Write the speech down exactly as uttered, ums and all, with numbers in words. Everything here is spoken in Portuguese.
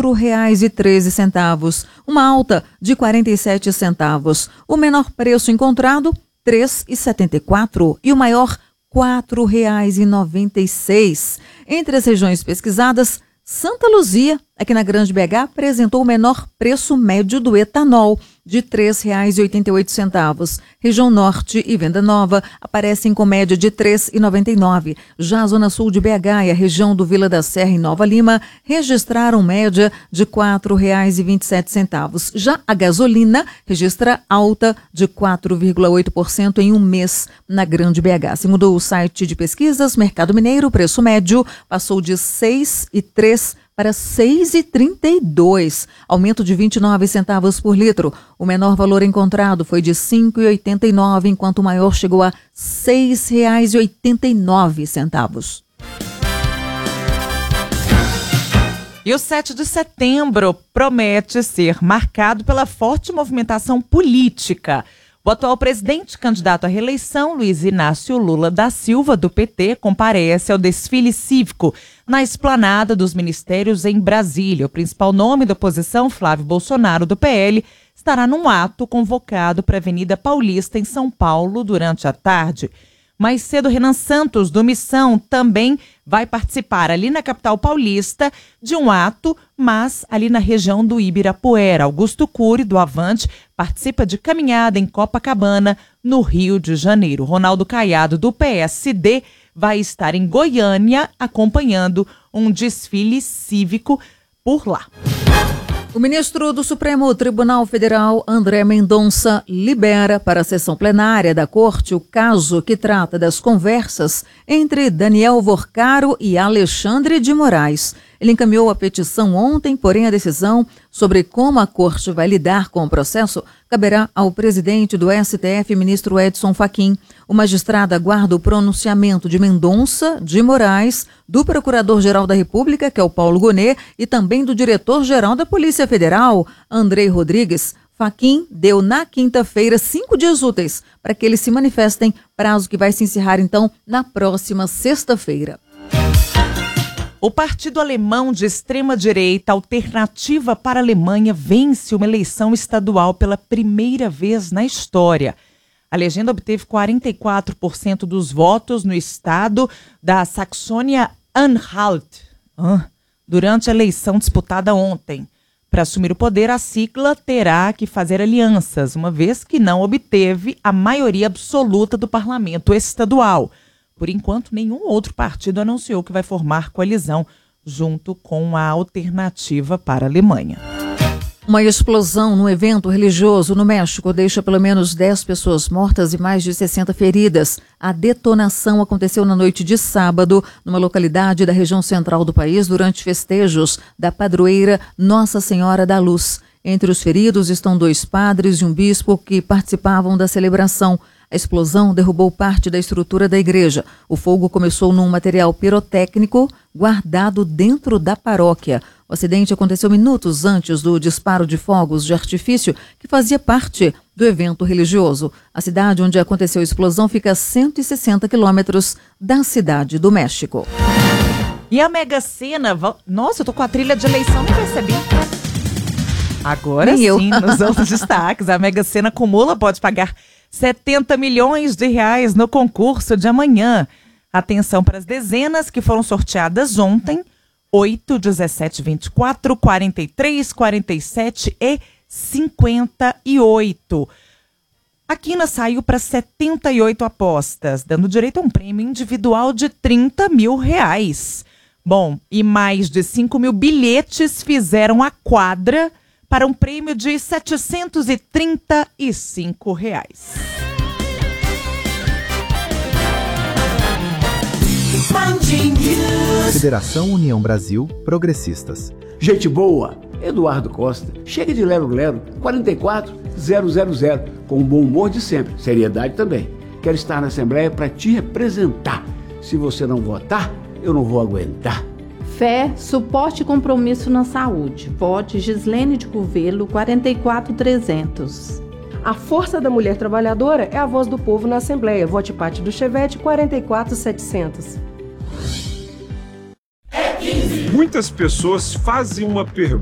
quatro reais e treze centavos, uma alta de quarenta e sete centavos. O menor preço encontrado, três reais e setenta e quatro centavos, e o maior, quatro reais e noventa e seis centavos. Entre as regiões pesquisadas, Santa Luzia, aqui na Grande B H, apresentou o menor preço médio do etanol, de três reais e oitenta e oito centavos. Região Norte e Venda Nova aparecem com média de três reais e noventa e nove centavos. Já a Zona Sul de B H e a região do Vila da Serra e Nova Lima registraram média de quatro reais e vinte e sete centavos. Já a gasolina registra alta de quatro vírgula oito por cento em um mês na Grande B H. Segundo o site de pesquisas Mercado Mineiro, o preço médio passou de seis reais e três centavos para seis reais e trinta e dois centavos, aumento de vinte e nove centavos por litro. O menor valor encontrado foi de cinco reais e oitenta e nove centavos, enquanto o maior chegou a seis reais e oitenta e nove centavos. E o sete de setembro promete ser marcado pela forte movimentação política. O atual presidente candidato à reeleição, Luiz Inácio Lula da Silva, do P T, comparece ao desfile cívico na esplanada dos ministérios em Brasília. O principal nome da oposição, Flávio Bolsonaro, do P L, estará num ato convocado para a Avenida Paulista, em São Paulo, durante a tarde. Mais cedo, Renan Santos, do Missão, também vai participar ali na capital paulista de um ato, mas ali na região do Ibirapuera. Augusto Cury, do Avante, participa de caminhada em Copacabana, no Rio de Janeiro. Ronaldo Caiado, do P S D, vai estar em Goiânia acompanhando um desfile cívico por lá. O ministro do Supremo Tribunal Federal, André Mendonça, libera para a sessão plenária da Corte o caso que trata das conversas entre Daniel Vorcaro e Alexandre de Moraes. Ele encaminhou a petição ontem, porém a decisão sobre como a Corte vai lidar com o processo caberá ao presidente do S T F, ministro Edson Fachin. O magistrado aguarda o pronunciamento de Mendonça, de Moraes, do Procurador-Geral da República, que é o Paulo Gonet, e também do Diretor-Geral da Polícia Federal, Andrei Rodrigues. Fachin deu na quinta-feira cinco dias úteis para que eles se manifestem, prazo que vai se encerrar então na próxima sexta-feira. O partido alemão de extrema-direita Alternativa para a Alemanha vence uma eleição estadual pela primeira vez na história. A legenda obteve quarenta e quatro por cento dos votos no estado da Saxônia-Anhalt durante a eleição disputada ontem. Para assumir o poder, a sigla terá que fazer alianças, uma vez que não obteve a maioria absoluta do parlamento estadual. Por enquanto, nenhum outro partido anunciou que vai formar coalizão junto com a Alternativa para a Alemanha. Uma explosão num evento religioso no México deixa pelo menos dez pessoas mortas e mais de sessenta feridas. A detonação aconteceu na noite de sábado, numa localidade da região central do país, durante festejos da padroeira Nossa Senhora da Luz. Entre os feridos estão dois padres e um bispo que participavam da celebração. A explosão derrubou parte da estrutura da igreja. O fogo começou num material pirotécnico guardado dentro da paróquia. O acidente aconteceu minutos antes do disparo de fogos de artifício, que fazia parte do evento religioso. A cidade onde aconteceu a explosão fica a cento e sessenta quilômetros da cidade do México. E a Mega Sena... Nossa, eu tô com a trilha de eleição, não percebi. Agora Nem sim, eu. nos outros destaques, a Mega Sena acumula, pode pagar setenta milhões de reais no concurso de amanhã. Atenção para as dezenas que foram sorteadas ontem: oito, dezessete, vinte e quatro, quarenta e três, quarenta e sete e cinquenta e oito. A quina saiu para setenta e oito apostas, dando direito a um prêmio individual de trinta mil reais. Bom, e mais de cinco mil bilhetes fizeram a quadra para um prêmio de setecentos e trinta e cinco reais. Federação União Brasil Progressistas. Gente boa, Eduardo Costa. Chega de lero-lero, quarenta e quatro zero zero zero, com o bom humor de sempre, seriedade também. Quero estar na Assembleia para te representar. Se você não votar, eu não vou aguentar. Fé, suporte e compromisso na saúde. Vote Gislene de Curvelo, quarenta e quatro trezentos. A força da mulher trabalhadora é a voz do povo na Assembleia. Vote Pátio do Chevette, quarenta e quatro setecentos. Muitas pessoas fazem uma pergunta.